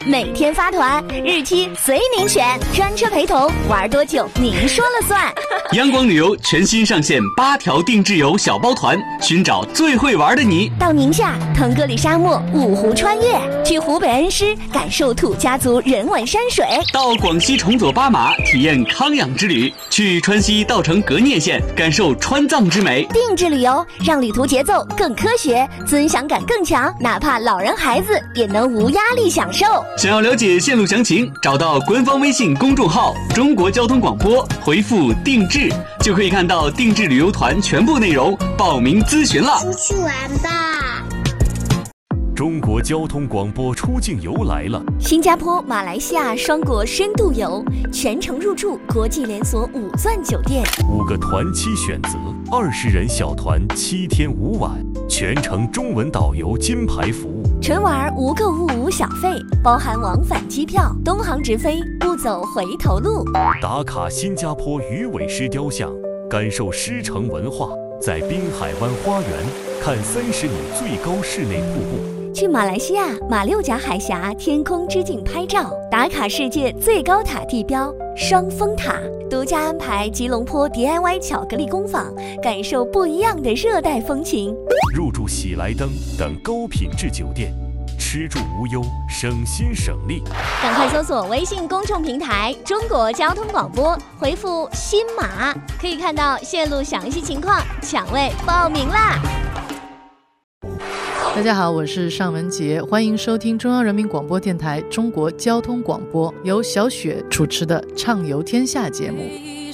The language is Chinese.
每天发团，日期随您选，专车陪同，玩多久您说了算。 阳光旅游全新上线8条定制游小包团，寻找最会玩的你。 到宁夏腾格里沙漠5湖穿越，去湖北恩施感受土家族人文山水， 到广西崇左巴马体验康养之旅，去川西稻城革聂县感受川藏之美。 定制旅游让旅途节奏更科学，尊享感更强，哪怕老人孩子也能无压力享受。 想要了解线路详情，找到官方微信公众号中国交通广播，回复定制就可以看到定制旅游团全部内容，报名咨询了。 出去玩吧。 中国交通广播出境游来了， 新加坡、马来西亚双国深度游，全程入住国际连锁5钻酒店 ，5个团期选择，20人小团7天5晚，全程中文导游金牌服务。 纯玩无购物无小费，包含往返机票，东航直飞，不走回头路。 打卡新加坡鱼尾狮雕像，感受狮城文化，在滨海湾花园看30米最高室内瀑布。 去马来西亚马六甲海峡天空之镜拍照，打卡世界最高塔地标双峰塔，独家安排吉隆坡 DIY 巧克力工坊，感受不一样的热带风情。 入住喜来登等高品质酒店，吃住无忧，省心省力。 赶快搜索微信公众平台中国交通广播，回复新马，可以看到线路详细情况，抢位报名啦。 大家好，我是尚雯婕，欢迎收听中央人民广播电台中国交通广播由小雪主持的畅游天下节目。